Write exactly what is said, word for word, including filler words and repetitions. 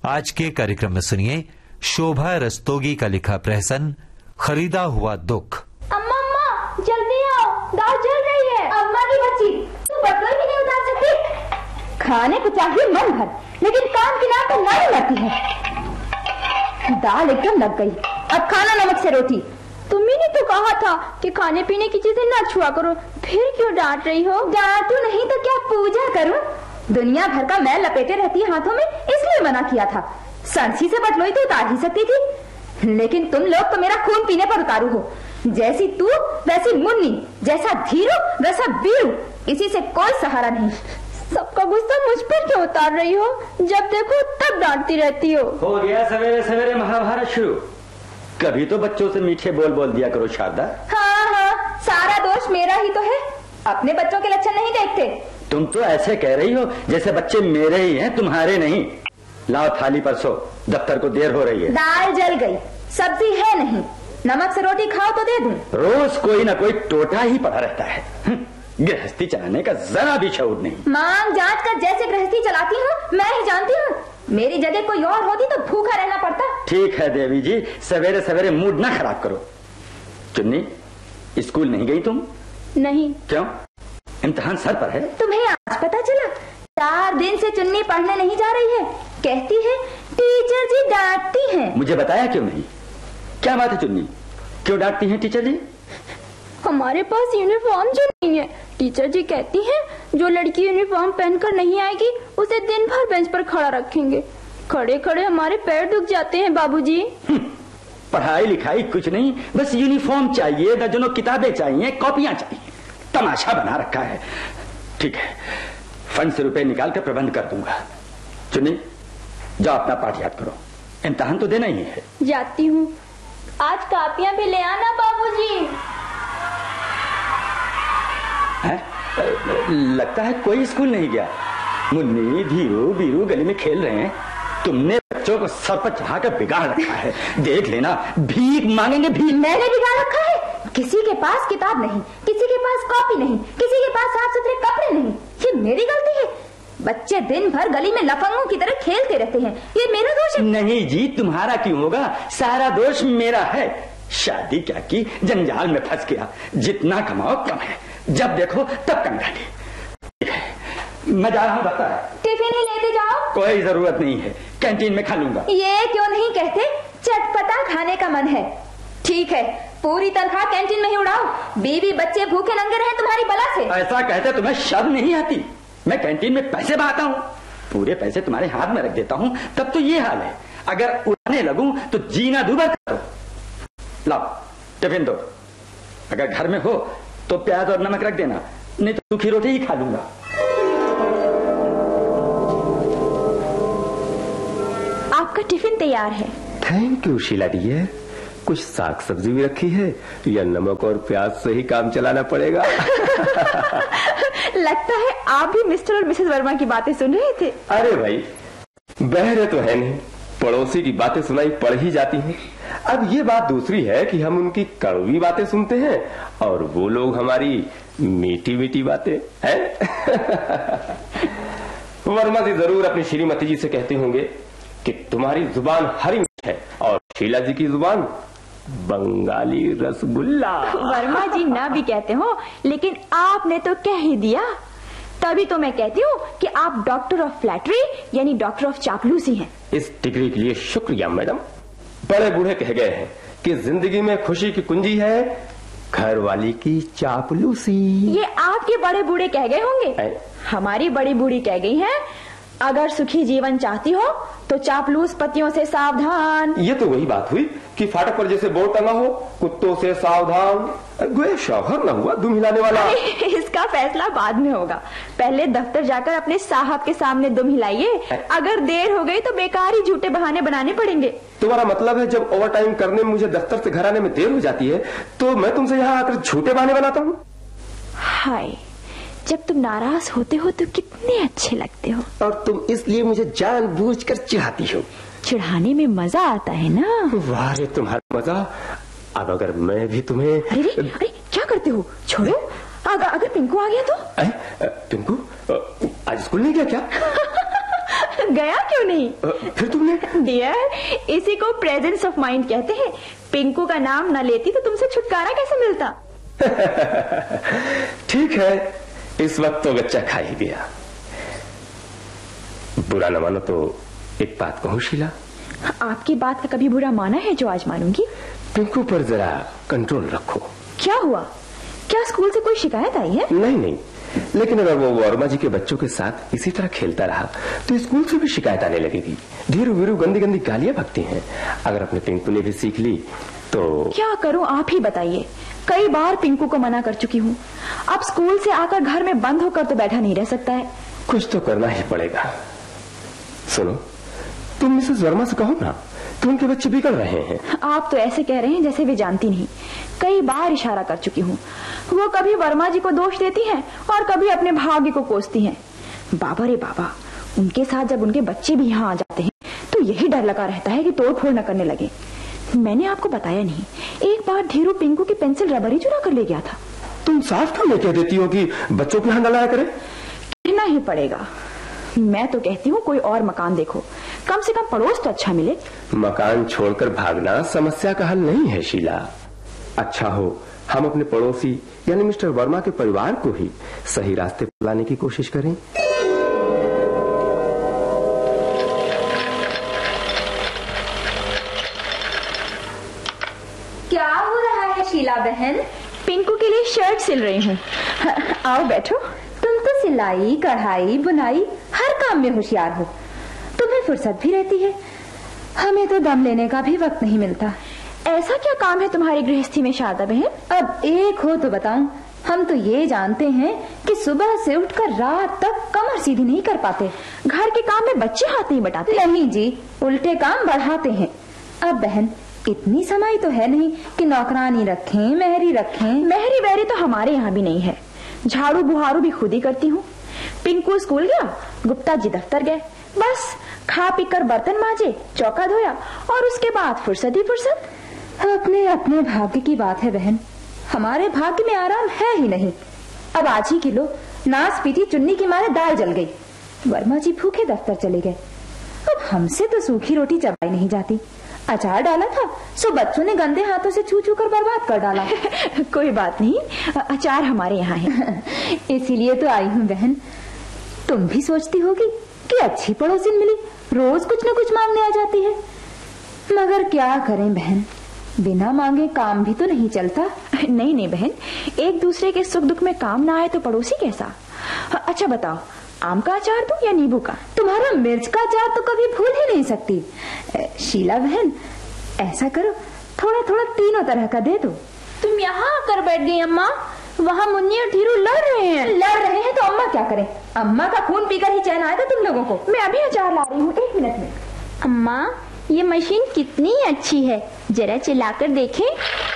आज के कार्यक्रम में सुनिए शोभा रस्तोगी का लिखा प्रहसन खरीदा हुआ दुख। अम्मा अम्मा जल्दी आओ, दाल जल रही है। अम्मा की बच्ची, तू बर्तन भी नहीं उतार सकती? खाने को चाहिए मन भर, लेकिन काम की नाक पर नाई लाती है। दाल एकदम लग गई, अब खाना नमक से रोटी। तुम्ही ने तो कहा था कि खाने पीने की चीजें ना छुआ करो, फिर क्यों डांट रही हो? डांटू नहीं तो क्या पूजा करूं? दुनिया भर का मैल लपेटे रहती है हाथों में, इसलिए मना किया था। सरसी से बटलोई तो उतार ही सकती थी, लेकिन तुम लोग तो मेरा खून पीने पर उतारू हो। जैसी तू वैसी मुन्नी, जैसा धीरू वैसा बीरू, इसी से कोई सहारा नहीं। सबका गुस्सा मुझ पर क्यों उतार रही हो? जब देखो तब डांटती रहती हो। हो गया सवेरे सवेरे महाभारत शुरू। कभी तो बच्चों से मीठे बोल बोल दिया करो शारदा। हाँ हाँ, सारा दोष मेरा ही तो है। अपने बच्चों के लक्षण नहीं देखते। तुम तो ऐसे कह रही हो जैसे बच्चे मेरे ही हैं, तुम्हारे नहीं। लाओ थाली पर सो, दफ्तर को देर हो रही है। दाल जल गई, सब्जी है नहीं, नमक से रोटी खाओ तो दे दूं। रोज कोई ना कोई टोटा ही पड़ा रहता है, गृहस्थी चलाने का जरा भी शऊर नहीं। मांग जांच कर जैसे गृहस्थी चलाती हूँ मैं ही जानती हूँ। मेरी जगह कोई और होती तो भूखा रहना पड़ता। ठीक है देवी जी, सवेरे सवेरे मूड ना खराब करो। चुन्नी, स्कूल नहीं गई तुम? नहीं। क्यों? इम्तिहान सर पर है। तुम्हें आज पता चला? चार दिन से चुन्नी पढ़ने नहीं जा रही है। कहती है टीचर जी डांटती हैं। मुझे बताया क्यों नहीं? क्या बात है चुन्नी, क्यों डांटती हैं टीचर जी? हमारे पास यूनिफॉर्म जो नहीं है। टीचर जी कहती हैं जो लड़की यूनिफॉर्म पहनकर नहीं आएगी उसे दिन भर बेंच पर खड़ा रखेंगे। खड़े खड़े हमारे पैर दुख जाते हैं बाबूजी। पढ़ाई लिखाई कुछ नहीं, बस यूनिफॉर्म चाहिए, दर्जनों किताबें चाहिए, कॉपियां चाहिए। तमाशा बना रखा है। ठीक है, फंड से रुपए निकाल कर प्रबंध कर दूंगा। चुन्नी, जाओ अपना पाठ याद करो, इम्तिहान तो देना ही है। जाती हूँ। आज कापियां भी ले आना बाबूजी। लगता है कोई स्कूल नहीं गया। मुन्नी, धीरू, बीरू गली में खेल रहे हैं। तुमने बच्चों को सर पर चढ़ाकर बिगाड़ रखा है। देख लेना, भीख मांगेंगे भीख। मैंने बिगाड़ रखा है? किसी के पास किताब नहीं, किसी के पास कॉपी नहीं, किसी के पास साफ सुथरे कपड़े नहीं। ये मेरी गलती है? बच्चे दिन भर गली में लफंगों की तरह खेलते रहते हैं, ये मेरा दोष है? नहीं जी, तुम्हारा क्यों होगा? सारा दोष मेरा है। शादी क्या की, जंजाल में फंस गया। जितना कमाओ कम है, जब देखो तब कंगाली। मैं जा रहा हूँ दफ्तर। टिफिन ही लेते जाओ। कोई जरूरत नहीं है, कैंटीन में खा लूंगा। ये क्यों नहीं कहते चटपटा खाने का मन है? ठीक है, पूरी तनख्वाह कैंटीन में ही उड़ाओ। बीवी बच्चे भूखे नंगे रहे तुम्हारी बला से। ऐसा कहते तुम्हें शर्म नहीं आती? मैं कैंटीन में पैसे बहाता हूँ, पूरे पैसे तुम्हारे हाथ में रख देता हूँ, तब तो ये हाल है। अगर उड़ाने लगूं तो जीना दूभर कर दो। लाओ टिफिन दो। अगर घर में हो तो प्याज और नमक रख देना, नहीं तो सूखी रोटी ही खा लूंगा। आपका टिफिन तैयार है। Thank you Sheila dear. कुछ साग सब्जी भी रखी है या नमक और प्याज से ही काम चलाना पड़ेगा? लगता है आप भी मिस्टर और मिसेस वर्मा की बातें सुन रहे थे। अरे भाई, बहरे तो है नहीं, पड़ोसी की बातें सुनाई पड़ ही जाती हैं। अब ये बात दूसरी है कि हम उनकी कड़वी बातें सुनते हैं और वो लोग हमारी मीठी मीठी बातें हैं। वर्मा जी जरूर अपनी श्रीमती जी से कहते होंगे कि तुम्हारी जुबान हरी है और शीला जी की जुबान बंगाली रसगुल्ला। वर्मा जी ना भी कहते हो, लेकिन आपने तो कह ही दिया, तभी तो मैं कहती हूँ कि आप डॉक्टर ऑफ फ्लैटरी यानी डॉक्टर ऑफ चापलूसी हैं। इस डिग्री के लिए शुक्रिया मैडम। बड़े बूढ़े कह गए हैं कि जिंदगी में खुशी की कुंजी है घर वाली की चापलूसी। ये आपके बड़े बूढ़े कह गए होंगे। हमारी बड़ी बूढ़ी कह गई है, अगर सुखी जीवन चाहती हो तो चापलूस पतियों से सावधान। ये तो वही बात हुई कि फाटक पर जैसे बोर्ड टंगा हो, कुत्तों से सावधान। गोया शौहर न हुआ दुम हिलाने वाला। इसका फैसला बाद में होगा, पहले दफ्तर जाकर अपने साहब के सामने दुम हिलाइए। अगर देर हो गई तो बेकार ही झूठे बहाने बनाने पड़ेंगे। तुम्हारा मतलब है जब ओवर टाइम करने में मुझे दफ्तर से घर आने में देर हो जाती है तो मैं तुमसे यहाँ आकर झूठे बहाने बनाता हूँ? हाय, जब तुम नाराज होते हो तो कितने अच्छे लगते हो। और तुम इसलिए मुझे जानबूझकर चिढ़ाती हो। चिढ़ाने में मजा आता है ना। वाह रे तुम्हारा मजा। अब अगर मैं भी तुम्हें। अरे अरे क्या करते हो, छोड़ो। अगर, अगर पिंकू आ गया तो? पिंकू आज स्कूल नहीं गया क्या? गया क्यों नहीं? फिर तुमने? डियर, इसी को प्रेजेंस ऑफ माइंड कहते हैं। पिंकू का नाम न लेती तो तुमसे छुटकारा कैसे मिलता? ठीक है, इस वक्त तो बच्चा खा ही गया। बुरा न मानो तो एक बात कहूं शीला? आपकी बात का कभी बुरा माना है जो आज मानूंगी? पिंकू पर जरा कंट्रोल रखो। क्या हुआ? क्या स्कूल से कोई शिकायत आई है? नहीं नहीं, लेकिन अगर वो वर्मा जी के बच्चों के साथ इसी तरह खेलता रहा तो स्कूल से भी शिकायत आने लगेगी। धीरू वीरू गंदी गंदी गालियां बकती हैं। अगर अपने पिंकू ने भी सीख ली तो क्या करूं, आप ही बताइए। कई बार पिंकू को मना कर चुकी हूँ। अब स्कूल से आकर घर में बंद होकर तो बैठा नहीं रह सकता है। कुछ तो करना ही पड़ेगा। सुनो, तुम मिसेस वर्मा से कहो ना कि उनके बच्चे बिगड़ रहे हैं। आप तो ऐसे कह रहे हैं जैसे वे जानती नहीं। कई बार इशारा कर चुकी हूँ। वो कभी वर्मा जी को दोष देती हैं और कभी अपने भाग्य को कोसती हैं। बाबा रे बाबा, उनके साथ जब उनके बच्चे भी यहाँ आ जाते हैं तो यही डर लगा रहता है कि तोड़ फोड़ न करने लगे। मैंने आपको बताया नहीं, एक बार धीरू पिंकू की पेंसिल रबर ही चुरा कर ले गया था। तुम साफ क्यों नहीं कह देती हो कि बच्चों के यहाँ न लाया करे? कहना ही पड़ेगा। मैं तो कहती हूँ कोई और मकान देखो, कम से कम पड़ोस तो अच्छा मिले। मकान छोड़कर भागना समस्या का हल नहीं है शीला। अच्छा हो हम अपने पड़ोसी यानी मिस्टर वर्मा के परिवार को ही सही रास्ते पर लाने की कोशिश करें। क्या हो रहा है शीला बहन? पिंकू के लिए शर्ट सिल रही हूँ। आओ बैठो। तुम तो सिलाई, कढ़ाई, बुनाई हर काम में होशियार हो। तुम्हें फुर्सत भी रहती है, हमें तो दम लेने का भी वक्त नहीं मिलता। ऐसा क्या काम है तुम्हारी गृहस्थी में शारदा बहन? अब एक हो तो बताऊं। हम तो ये जानते हैं कि सुबह से उठकर रात तक कमर सीधी नहीं कर पाते। घर के काम में बच्चे हाथ नहीं बटाते। नहीं जी, उल्टे काम बढ़ाते हैं। अब बहन इतनी समय तो है नहीं कि नौकरानी रखें, मेहरी रखें। मेहरी बहरी तो हमारे यहाँ भी नहीं है। झाड़ू बुहारू भी खुद ही करती हूँ। पिंकू स्कूल गया, गुप्ता जी दफ्तर गए, बस खा पी कर बर्तन मांजे, चौका धोया और उसके बाद फुर्सत ही फुर्सत। अपने अपने भाग्य की बात है बहन, हमारे भाग्य में आराम है ही नहीं। अब आज ही किलो नास पीटी चुन्नी के मारे दाल जल गई। वर्मा जी भूखे दफ्तर चले गए। अब हमसे तो सूखी रोटी चबाई नहीं जाती। अचार डाला था सो बच्चों ने गंदे हाथों से छू छू कर बर्बाद कर डाला। कोई बात नहीं, अचार हमारे यहाँ है। इसीलिए तो आई हूँ बहन। तुम भी सोचती होगी कि अच्छी पड़ोसिन मिली, रोज कुछ न कुछ मांगने आ जाती है। मगर क्या करें बहन, बिना मांगे काम भी तो नहीं चलता। नहीं नहीं बहन, एक दूसरे के सुख दुख में काम ना आए तो पड़ोसी कैसा। अच्छा बताओ, आम का अचार दूं या नींबू का? तुम्हारा मिर्च का अचार तो कभी भूल ही नहीं सकती। शीला बहन ऐसा करो, थोड़ा थोड़ा तीनों तरह का दे दो। तुम यहाँ आकर बैठ गई अम्मा, वहाँ मुन्नी और धीरू लड़ रहे हैं। लड़ रहे हैं तो अम्मा क्या करें? अम्मा का खून पीकर ही चैन आएगा तुम लोगों को। मैं अभी अचार ला रही हूँ, एक मिनट में। अम्मा ये मशीन कितनी अच्छी है, जरा चलाकर देखें।